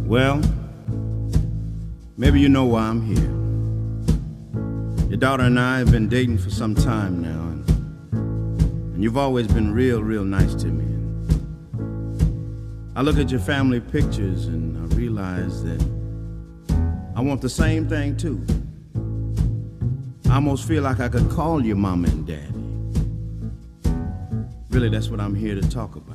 Well, maybe you know why I'm here. Your daughter and I have been dating for some time now, and you've always been real nice to me. I look at your family pictures and I realize that I want the same thing too. I almost feel like I could call you mama and daddy. Really, that's what I'm here to talk about.